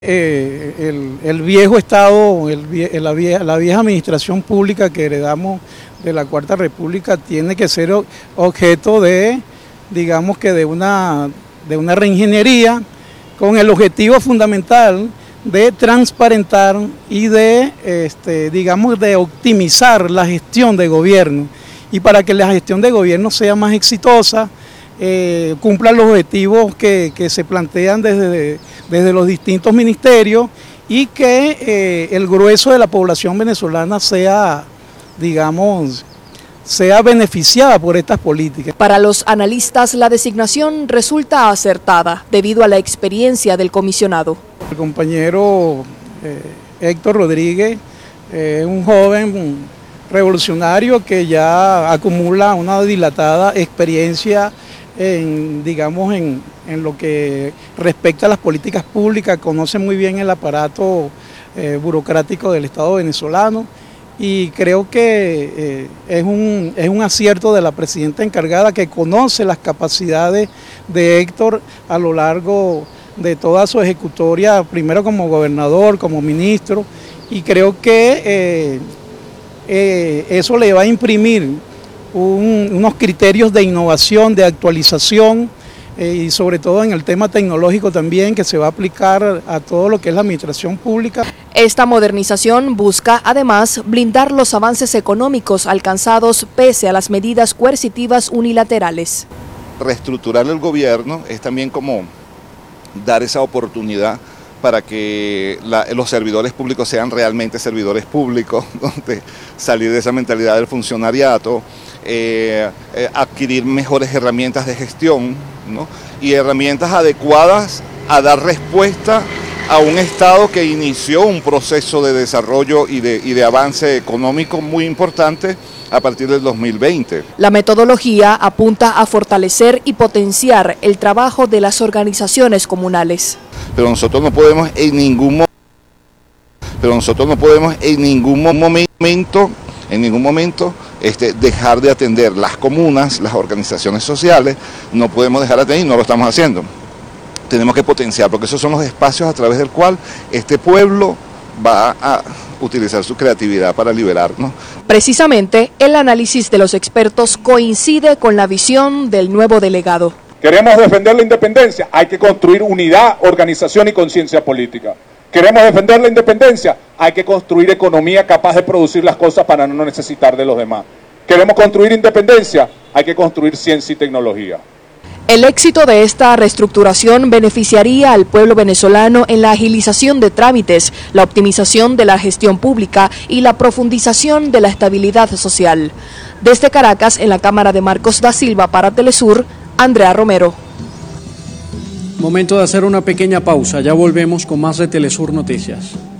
El viejo Estado, la vieja administración pública que heredamos de la Cuarta República tiene que ser objeto de, digamos que de una reingeniería con el objetivo fundamental de transparentar y de, digamos, de optimizar la gestión de gobierno. Y para que la gestión de gobierno sea más exitosa, cumpla los objetivos que se plantean desde los distintos ministerios y que el grueso de la población venezolana sea, digamos, sea beneficiada por estas políticas. Para los analistas, la designación resulta acertada debido a la experiencia del comisionado. El compañero Héctor Rodríguez es un joven revolucionario que ya acumula una dilatada experiencia digamos, en lo que respecta a las políticas públicas, conoce muy bien el aparato burocrático del Estado venezolano y creo que es un acierto de la presidenta encargada que conoce las capacidades de Héctor a lo largo de toda su ejecutoria, primero como gobernador, como ministro, y creo que eso le va a imprimir unos criterios de innovación, de actualización y sobre todo en el tema tecnológico también que se va a aplicar a todo lo que es la administración pública. Esta modernización busca además blindar los avances económicos alcanzados pese a las medidas coercitivas unilaterales. Reestructurar el gobierno es también como dar esa oportunidad para que los servidores públicos sean realmente servidores públicos, donde salir de esa mentalidad del funcionariato, adquirir mejores herramientas de gestión, ¿no? Y herramientas adecuadas a dar respuesta a un Estado que inició un proceso de desarrollo y de avance económico muy importante a partir del 2020. La metodología apunta a fortalecer y potenciar el trabajo de las organizaciones comunales. Pero nosotros no podemos en ningún momento dejar de atender las comunas, las organizaciones sociales, no podemos dejar de atender y no lo estamos haciendo. Tenemos que potenciar, porque esos son los espacios a través del cual este pueblo va a utilizar su creatividad para liberarnos. Precisamente, el análisis de los expertos coincide con la visión del nuevo delegado. Queremos defender la independencia, hay que construir unidad, organización y conciencia política. Queremos defender la independencia, hay que construir economía capaz de producir las cosas para no necesitar de los demás. Queremos construir independencia, hay que construir ciencia y tecnología. El éxito de esta reestructuración beneficiaría al pueblo venezolano en la agilización de trámites, la optimización de la gestión pública y la profundización de la estabilidad social. Desde Caracas, en la Cámara de Marcos da Silva para Telesur, Andrea Romero. Momento de hacer una pequeña pausa, ya volvemos con más de Telesur Noticias.